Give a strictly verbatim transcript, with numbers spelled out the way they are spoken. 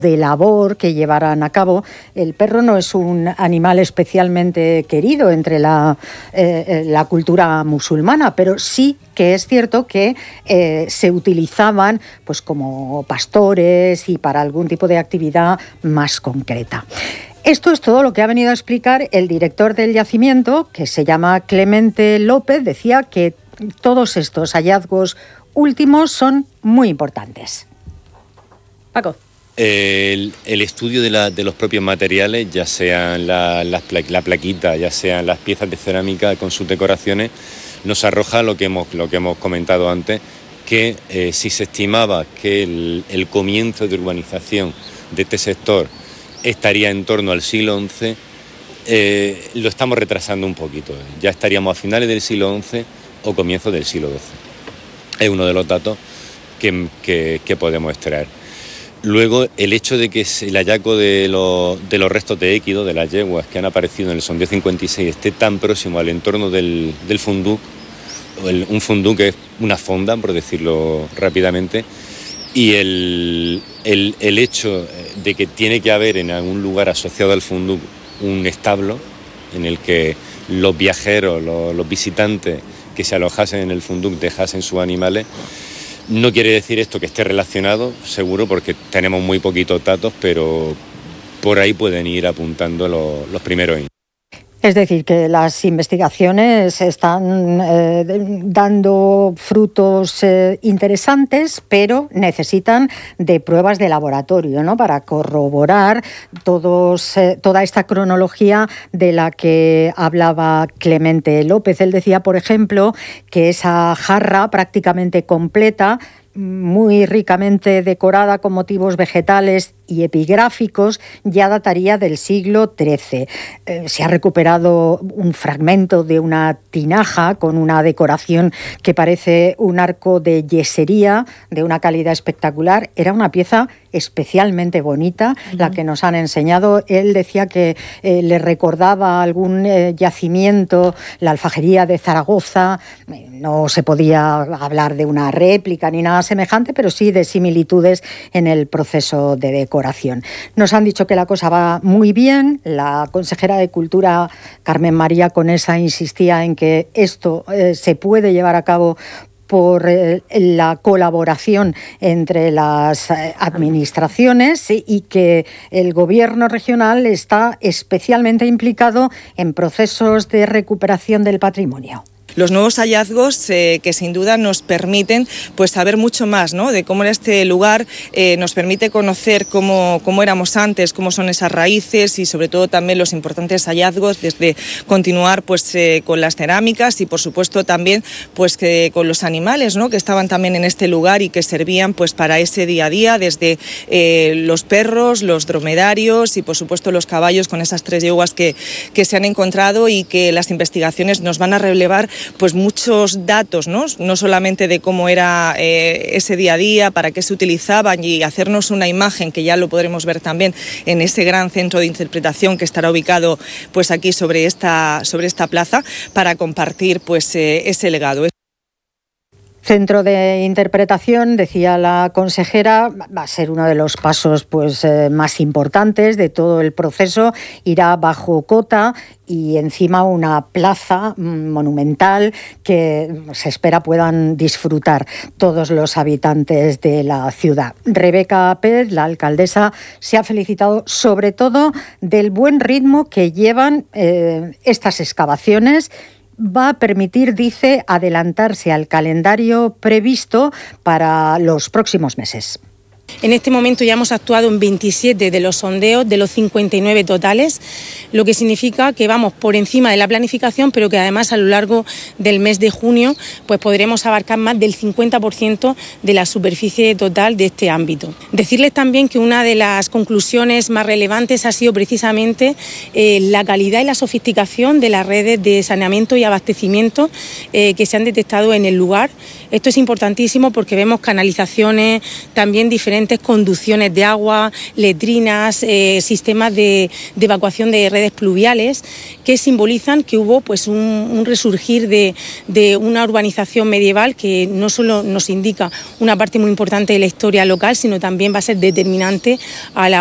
de labor que llevarán a cabo. El perro no es un animal especialmente querido entre la, eh, la cultura musulmana, pero sí que es cierto que eh, se utilizaban pues como pastores y para algún tipo de actividad más concreta. Esto es todo lo que ha venido a explicar el director del yacimiento, que se llama Clemente López. Decía que todos estos hallazgos últimos son muy importantes. Paco. El, el estudio de, la, de los propios materiales, ya sean la, la, la plaquita, ya sean las piezas de cerámica con sus decoraciones, nos arroja lo que hemos, lo que hemos comentado antes, que eh, si se estimaba que el, el comienzo de urbanización de este sector estaría en torno al siglo once, eh, lo estamos retrasando un poquito. Ya estaríamos a finales del siglo once o comienzos del siglo doce. Es uno de los datos que, que, que podemos extraer. Luego, el hecho de que el hallazgo de los, de los restos de équidos, de las yeguas que han aparecido en el sondeo cincuenta y seis, esté tan próximo al entorno del, del funduk, el, un funduk que es una fonda, por decirlo rápidamente, y el, el, el hecho de que tiene que haber en algún lugar asociado al funduk un establo en el que los viajeros, los, los visitantes que se alojasen en el funduk dejasen sus animales. No quiere decir esto que esté relacionado, seguro, porque tenemos muy poquitos datos, pero por ahí pueden ir apuntando los, los primeros indicios. Es decir, que las investigaciones están eh, dando frutos eh, interesantes, pero necesitan de pruebas de laboratorio, ¿no?, para corroborar todos, eh, toda esta cronología de la que hablaba Clemente López. Él decía, por ejemplo, que esa jarra prácticamente completa, muy ricamente decorada con motivos vegetales y epigráficos, ya dataría del siglo trece. Eh, se ha recuperado un fragmento de una tinaja con una decoración que parece un arco de yesería de una calidad espectacular. Era una pieza especialmente bonita, uh-huh. la que nos han enseñado. Él decía que eh, le recordaba algún eh, yacimiento, la alfajería de Zaragoza. No se podía hablar de una réplica ni nada semejante, pero sí de similitudes en el proceso de decoración. Nos han dicho que la cosa va muy bien. La consejera de Cultura, Carmen María Conesa, insistía en que esto eh, se puede llevar a cabo por eh, la colaboración entre las eh, administraciones y, y que el gobierno regional está especialmente implicado en procesos de recuperación del patrimonio. Los nuevos hallazgos eh, que sin duda nos permiten pues saber mucho más, ¿no?, de cómo era este lugar, eh, nos permite conocer cómo, cómo éramos antes, cómo son esas raíces y sobre todo también los importantes hallazgos, desde continuar pues eh, con las cerámicas y por supuesto también pues que con los animales, ¿no?, que estaban también en este lugar y que servían pues para ese día a día, desde eh, los perros, los dromedarios y por supuesto los caballos, con esas tres yeguas que, que se han encontrado y que las investigaciones nos van a relevar pues muchos datos, ¿no? No solamente de cómo era eh, ese día a día, para qué se utilizaban y hacernos una imagen que ya lo podremos ver también en ese gran centro de interpretación que estará ubicado pues aquí sobre esta, sobre esta plaza, para compartir pues eh, ese legado. Centro de interpretación, decía la consejera, va a ser uno de los pasos pues eh, más importantes de todo el proceso. Irá bajo cota y encima una plaza monumental que se espera puedan disfrutar todos los habitantes de la ciudad. Rebeca Pérez, la alcaldesa, se ha felicitado sobre todo del buen ritmo que llevan eh, estas excavaciones. Va a permitir, dice, adelantarse al calendario previsto para los próximos meses. En este momento ya hemos actuado en veintisiete de los sondeos de los cincuenta y nueve totales, lo que significa que vamos por encima de la planificación, pero que además a lo largo del mes de junio pues podremos abarcar más del cincuenta por ciento de la superficie total de este ámbito. Decirles también que una de las conclusiones más relevantes ha sido precisamente eh, la calidad y la sofisticación de las redes de saneamiento y abastecimiento eh, que se han detectado en el lugar. Esto es importantísimo porque vemos canalizaciones también diferentes diferentes conducciones de agua, letrinas, eh, sistemas de, de evacuación de redes pluviales, que simbolizan que hubo pues un, un resurgir de, de una urbanización medieval que no solo nos indica una parte muy importante de la historia local, sino también va a ser determinante a la